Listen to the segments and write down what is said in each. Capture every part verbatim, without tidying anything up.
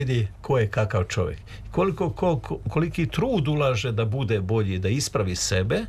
vidi ko je kakav čovjek. Koliko, koliko, koliki trud ulaže da bude bolji, da ispravi sebe,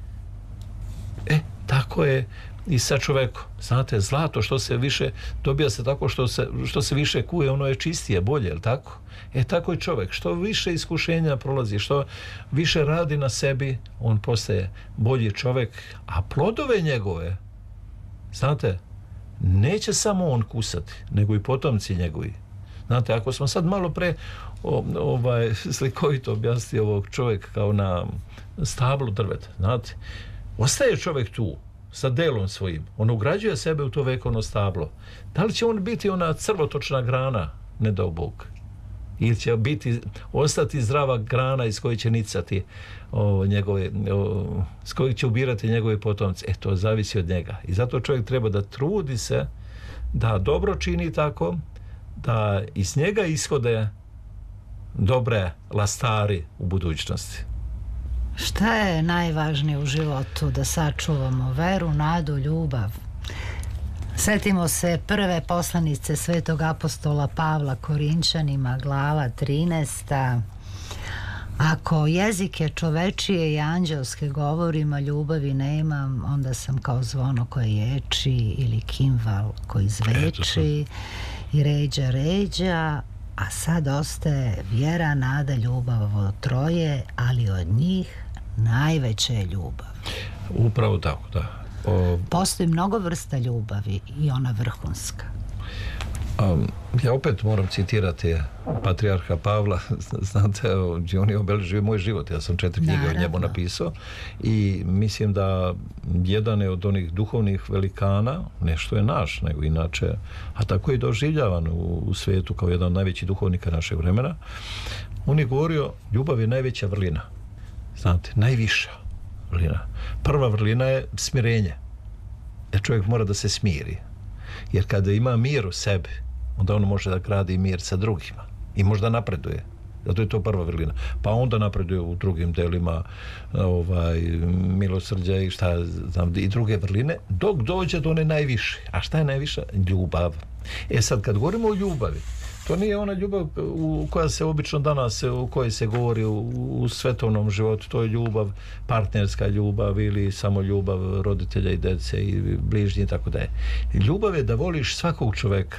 e, tako je i sa čovjekom. Znate, zlato što se više dobija se tako što se, što se više kuje, ono je čistije, bolje, jel tako? E, tako i čovjek. Što više iskušenja prolazi, što više radi na sebi, on postaje bolji čovjek, a plodove njegove, znate, neće samo on kusati, nego i potomci njegovi. Znate, ako smo sad malo pre o, ovaj, slikovito objasniti ovog čovjeka kao na stablu drveta, znate, ostaje čovjek tu sa delom svojim, on ugrađuje sebe u to vekovno stablo. Da li će on biti ona crvotočna grana, ne dao Bog, ili će biti, ostati zdrava grana iz koje će nicati o, njegove, o, s kojeg će ubirati njegove potomci? E, to zavisi od njega. I zato čovjek treba da trudi se, da dobro čini tako, da iz njega ishode dobre lastari u budućnosti. Šta je najvažnije u životu? Da sačuvamo veru, nadu, ljubav. Sjetimo se prve poslanice svetog apostola Pavla Korinčanima, glava trinaesta. Ako jezike čovečije i anđelske govorim, a ljubavi nemam, onda sam kao zvono koje ječi ili kimval koji zveči i ređa ređa, a sad ostaje vjera, nada, ljubav, ovo troje, ali od njih najveća je ljubav. Upravo tako, da. O... Postoji mnogo vrsta ljubavi i ona vrhunska. Um, ja opet moram citirati patrijarha Pavla. Znate, on je obeležio moj život. Ja sam četiri knjige Naravno. o njemu napisao i mislim da jedan je od onih duhovnih velikana, nešto je naš, nego inače, a tako je i doživljavan u, u svijetu kao jedan od najvećih duhovnika našeg vremena. On je govorio, ljubav je najveća vrlina. Znate, najviša vrlina. Prva vrlina je smirenje. Jer čovjek mora da se smiri. Jer kada ima mir u sebi, onda on može da gradi mir sa drugima i možda napreduje. Zato je to prva vrlina. Pa onda napreduje u drugim delima ovaj, milosrđa i šta znam, i druge vrline, dok dođe do one najviše. A šta je najviša? Ljubav. E sad, kad govorimo o ljubavi, to nije ona ljubav u koja se obično danas, u kojoj se govori u, u svetovnom životu, to je ljubav, partnerska ljubav ili samo ljubav roditelja i dece i bližnji i tako da je. Ljubav je da voliš svakog čoveka.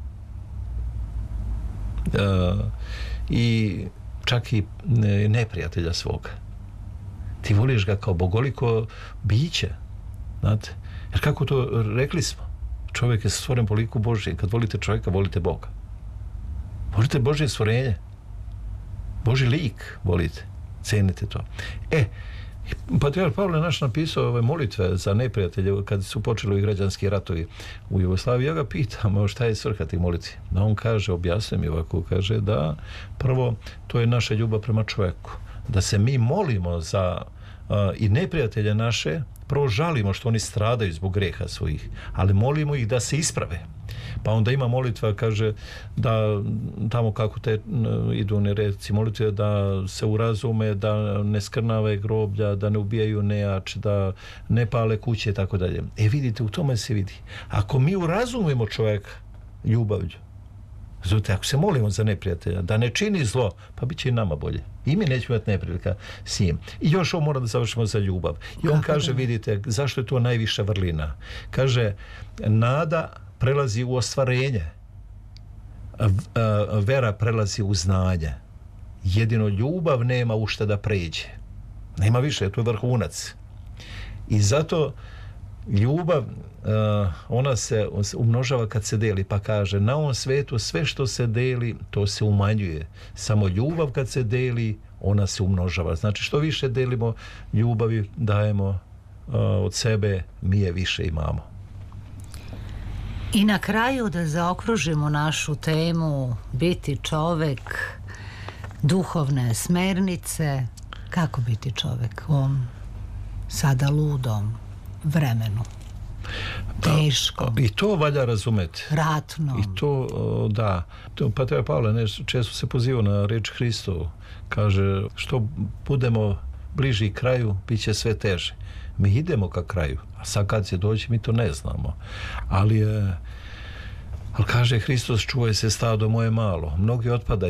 Uh, i čak i neprijatelja svoga. Ti voliš ga kao bogoliko biće. Znate? Jer kako to rekli smo? Čovjek je stvoren po liku Božjem. Kad volite čovjeka, volite Boga. Volite Božje stvorenje. Božji lik volite. Cenite to. E, patrijarh Pavle je naš napisao ove molitve za neprijatelje kad su počeli građanski ratovi u Jugoslaviji. Ja ga pitam šta je svrha tih molitvi. Da on kaže, objasni mi ovako, kaže da prvo to je naša ljubav prema čovjeku. Da se mi molimo za uh, i neprijatelje naše, prvo žalimo što oni stradaju zbog greha svojih, ali molimo ih da se isprave. Pa onda ima molitva, kaže da tamo kako te idu one reci molitve, da se urazume, da ne skrnave groblja, da ne ubijaju nejač, da ne pale kuće i tako dalje. E vidite, u tome se vidi. Ako mi urazumimo čovjeka ljubavlju, znate, ako se molimo za neprijatelja, da ne čini zlo, pa bit će i nama bolje. I mi nećemo imati neprilika s njim. I još ovo moramo da završimo za ljubav. I on kako kaže, da? Vidite, zašto je to najviša vrlina? Kaže, nada prelazi u ostvarenje. Vera prelazi u znanje. Jedino ljubav nema u šta da pređe. Nema više, to je vrhunac. I zato ljubav, ona se umnožava kad se deli, pa kaže, na ovom svetu sve što se deli, to se umanjuje. Samo ljubav kad se deli, ona se umnožava. Znači, što više delimo ljubavi, dajemo od sebe, mi je više imamo. I na kraju da zaokružimo našu temu biti čovjek, duhovne smernice, kako biti čovjek u ovom sada ludom vremenu, teškom. I to valja razumeti. Ratnom. I to, da. To, pa treba Pavle, ne, često se poziva na reč Hristovu. Kaže, što budemo bliži kraju, bit će sve teže. Mi idemo ka kraju, a sad kad će doći, mi to ne znamo. Ali je Ali kaže Hristos, čuvaj se stado moje malo. Mnogi otpadaju